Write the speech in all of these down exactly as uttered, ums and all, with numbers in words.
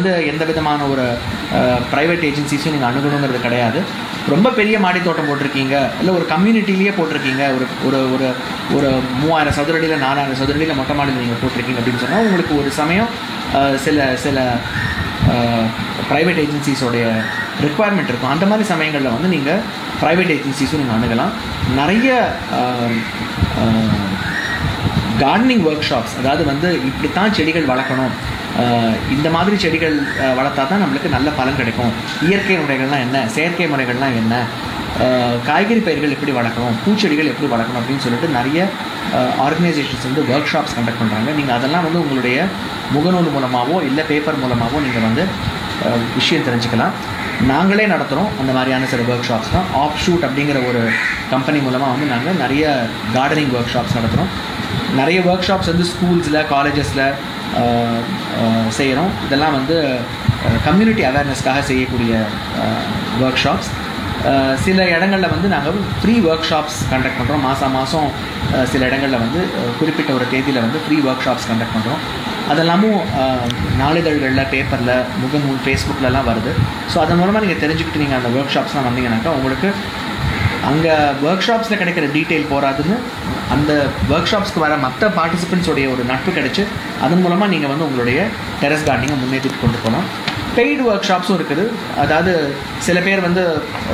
வந்து எந்த விதமான ஒரு ப்ரைவேட் ஏஜென்சிஸும் நீங்கள் அணுகணுங்கிறது கிடையாது. ரொம்ப பெரிய மாடி தோட்டம் போட்டிருக்கீங்க, இல்லை ஒரு கம்யூனிட்டிலேயே போட்டிருக்கீங்க, ஒரு ஒரு ஒரு ஒரு மூவாயிரம் சதுரடியில் நாலாயிரம் சதுரடியில் மொட்டை மாடியில் நீங்கள் போட்டிருக்கீங்க அப்படின்னு சொன்னால் உங்களுக்கு ஒரு சமயம் சில சில ப்ரைவேட் ஏஜென்சிஸோடைய ரெக்குவயர்மெண்ட் இருக்கும். அந்த மாதிரி சமயங்களில் வந்து நீங்கள் ப்ரைவேட் ஏஜென்சிஸும் நீங்கள் அணுகலாம். நிறைய கார்டனிங் ஒர்க் ஷாப்ஸ், அதாவது வந்து இப்படித்தான் செடிகள் வளர்க்கணும், இந்த மாதிரி செடிகள் வளர்த்தா தான் நம்மளுக்கு நல்ல பலன் கிடைக்கும், இயற்கை முறைகள்லாம் என்ன, செயற்கை முறைகள்லாம் என்ன, காய்கறி பயிர்கள் எப்படி வளர்க்கணும், பூச்செடிகள் எப்படி வளர்க்கணும் அப்படின்னு சொல்லிட்டு நிறைய ஆர்கனைசேஷன்ஸ் வந்து ஒர்க் ஷாப்ஸ் கண்டக்ட் பண்ணுறாங்க. நீங்கள் அதெல்லாம் வந்து உங்களுடைய முகநூல் மூலமாகவோ இல்லை பேப்பர் மூலமாகவோ நீங்கள் வந்து விஷயம் தெரிஞ்சுக்கலாம். நாங்களே நடத்துகிறோம் அந்த மாதிரியான சில ஒர்க் ஷாப்ஸ் தான். ஆப் ஷூட் அப்படிங்கிற ஒரு கம்பெனி மூலமாக வந்து நாங்கள் நிறைய கார்டனிங் ஒர்க் ஷாப்ஸ் நடத்துகிறோம். நிறைய ஒர்க் ஷாப்ஸ் வந்து ஸ்கூல்ஸில் காலேஜஸில் செய்கிறோம். இதெல்லாம் வந்து கம்யூனிட்டி அவேர்னஸ்க்காக செய்யக்கூடிய ஒர்க் ஷாப்ஸ். சில இடங்களில் வந்து நாங்கள் ஃப்ரீ ஒர்க் ஷாப்ஸ் கண்டக்ட் பண்ணுறோம். மாதம் மாதம் சில இடங்களில் வந்து குறிப்பிட்ட ஒரு தேதியில் வந்து ஃப்ரீ ஒர்க் ஷாப்ஸ் கண்டக்ட் பண்ணுறோம். அதெல்லாமும் நாளிதழ்களில், பேப்பரில், முகநூல், ஃபேஸ்புக்கிலலாம் வருது. ஸோ அதன் மூலமாக நீங்கள் தெரிஞ்சுக்கிட்டு நீங்கள் அந்த ஒர்க் ஷாப்ஸ்லாம் வந்தீங்கன்னாக்கா உங்களுக்கு அங்கே ஒர்க் ஷாப்ஸில் கிடைக்கிற டீட்டெயில் போகாதுன்னு அந்த ஒர்க் ஷாப்ஸ்க்கு வர மற்ற பார்ட்டிசிபெண்ட்ஸோடைய ஒரு நட்பு கிடச்சி அதன் மூலமாக நீங்கள் வந்து உங்களுடைய டெரஸ் கார்டனிங்கை முன்னேற்றிட்டு கொண்டு போகலாம். பெய்டு ஒர்க் ஷாப்ஸும் இருக்குது. அதாவது சில பேர் வந்து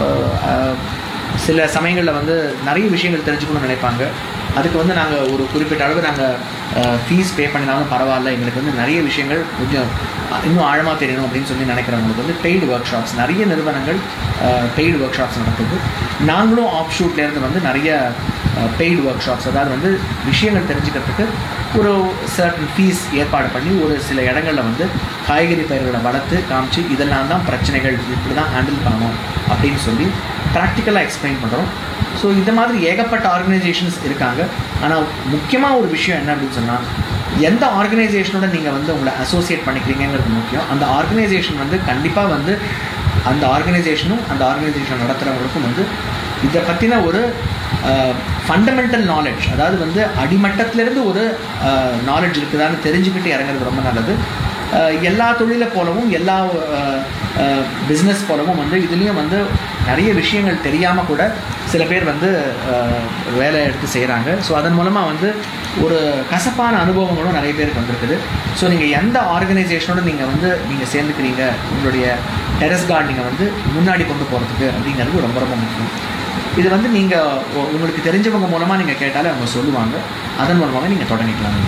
சில சமயங்களில் வந்து நிறைய விஷயங்கள் தெரிஞ்சுக்கணும்னு நினைப்பாங்க. அதுக்கு வந்து நாங்கள் ஒரு குறிப்பிட்ட அளவு நாங்கள் ஃபீஸ் பே பண்ணினாலும் பரவாயில்ல, எங்களுக்கு வந்து நிறைய விஷயங்கள் கொஞ்சம் இன்னும் ஆழமாக தெரியணும் அப்படின்னு சொல்லி நினைக்கிறவங்களுக்கு வந்து பெய்டு ஒர்க் ஷாப்ஸ், நிறைய நிறுவனங்கள் பெய்டு ஒர்க் ஷாப்ஸ் நடக்குது. நாங்களும் ஆப் ஷூட்லேருந்து வந்து நிறைய பெய்டு ஒர்க் ஷாப்ஸ், அதாவது வந்து விஷயங்கள் தெரிஞ்சுக்கிறதுக்கு ஒரு சர்டன் ஃபீஸ் ஏற்பாடு பண்ணி ஒரு சில இடங்களில் வந்து காய்கறி பயிர்களை வளர்த்து காமிச்சு இதெல்லாம் தான் பிரச்சனைகள், இப்படி தான் ஹேண்டில் பண்ணணும் அப்படின்னு சொல்லி ப்ராக்டிக்கலாக எக்ஸ்பிளைன் பண்ணுறோம். ஸோ இந்த மாதிரி ஏகப்பட்ட ஆர்கனைசேஷன்ஸ் இருக்காங்க. ஆனால் முக்கியமாக ஒரு விஷயம் என்ன அப்படின்னு சொன்னால், எந்த ஆர்கனைசேஷனோட நீங்கள் வந்து உங்களை அசோசியேட் பண்ணிக்கிறீங்கிறது முக்கியம். அந்த ஆர்கனைசேஷன் வந்து கண்டிப்பாக வந்து அந்த ஆர்கனைசேஷனும் அந்த ஆர்கனைசேஷன் நடத்துகிறவங்களுக்கும் வந்து இதை பற்றின ஒரு ஃபண்டமெண்டல் நாலேஜ், அதாவது வந்து அடிமட்டத்திலேருந்து ஒரு நாலேஜ் இருக்குதான்னு தெரிஞ்சுக்கிட்டு இறங்குறது ரொம்ப நல்லது. எல்லா தொழிலை போலவும் எல்லா பிஸ்னஸ் போலவும் வந்து இதுலேயும் வந்து நிறைய விஷயங்கள் தெரியாமல் கூட சில பேர் வந்து வேலை எடுத்து செய்கிறாங்க. ஸோ அதன் மூலமாக வந்து ஒரு கசப்பான அனுபவங்களும் நிறைய பேருக்கு வந்திருக்குது. ஸோ நீங்கள் எந்த ஆர்கனைசேஷனோட நீங்கள் வந்து நீங்கள் சேர்ந்துக்கிறீங்க உங்களுடைய டெரஸ் கார்டனிங்கை வந்து முன்னாடி கொண்டு போகிறதுக்கு அப்படிங்கிறது ரொம்ப ரொம்ப முக்கியம். இது வந்து நீங்கள் உங்களுக்கு தெரிஞ்சவங்க மூலமாக நீங்கள் கேட்டாலே அவங்க சொல்லுவாங்க. அதன் மூலமாக நீங்கள் தொடங்கிக்கலாம்.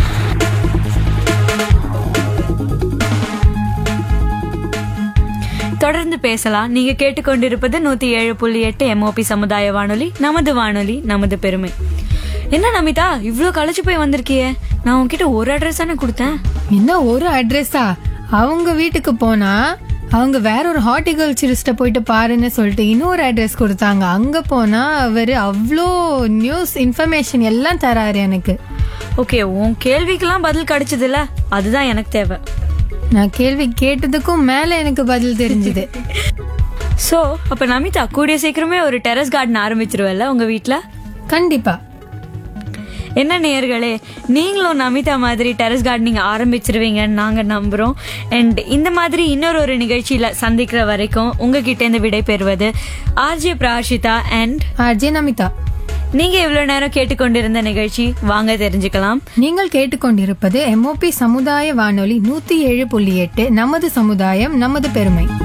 தொடர்ந்து பேசலாம். நீங்க கேட்டுக்கொண்டிருப்பது நூத்தி ஏழு புள்ளி எட்டு எம்ஓபி சமுதாய வானொலி, நமது வானொலி நமது பெருமை. என்ன நமிதா, இவ்ளோ களைச்சு போய் வந்திருக்கியே? நான் உன்கிட்ட ஒரு அட்ரஸ் தானே கொடுத்தேன். என்ன ஒரு அட்ரஸா? அவங்க வீட்டுக்கு போனா அவங்க வேற ஒரு ஹார்டிகல்ச்சரிஸ்ட போயிட்டு பாருன்னு சொல்லிட்டு இன்னொரு அட்ரஸ் கொடுத்தாங்க. அங்க போனா அவரு அவ்வளோ நியூஸ் இன்ஃபர்மேஷன் எல்லாம் தராரு எனக்கு. ஓகே, உன் கேள்விக்கெல்லாம் பதில் கிடைச்சது இல்ல, அதுதான் எனக்கு தேவை. நான் கேள்வி கேட்டதுக்கும் மேல எனக்கு பதில் தெரிஞ்சது. சோ அப்ப நமிதா கூடிய சீக்கிரமே ஒரு டெரஸ் கார்டன் ஆரம்பிச்சிருவல்ல உங்க வீட்டுல? கண்டிப்பா. என்ன நேயர்களே, நீங்களும் நமிதா மாதிரி டெரஸ் கார்டனிங் ஆரம்பிச்சிருவீங்கன்னு நாங்க நம்புறோம். அண்ட் இந்த மாதிரி இன்னொரு ஒரு நிகழ்ச்சியில சந்திக்கிற வரைக்கும் உங்ககிட்ட இருந்து விடை பெறுவது RJ Prashitha and RJ Namitha. நீங்க இவ்வளவு நேரம் கேட்டுக்கொண்டிருந்த நிகழ்ச்சி வாங்க தெரிஞ்சுக்கலாம். நீங்கள் கேட்டுக்கொண்டிருப்பது எம்ஓபி சமுதாய வானொலி நூத்தி ஏழு புள்ளி எட்டு, நமது சமுதாயம் நமது பெருமை.